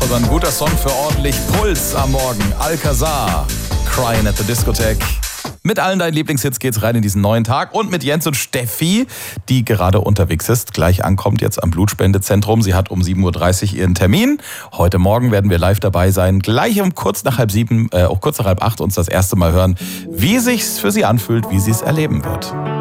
aber ein guter Song für ordentlich Puls am Morgen. Alcazar, Crying at the Discotheque. Mit allen deinen Lieblingshits geht's rein in diesen neuen Tag und mit Jens und Steffi, die gerade unterwegs ist, gleich ankommt jetzt am Blutspendezentrum. Sie hat um 7.30 Uhr ihren Termin. Heute Morgen werden wir live dabei sein, gleich um kurz nach 7:30, kurz nach 7:30 uns das erste Mal hören, wie sich's für sie anfühlt, wie sie es erleben wird.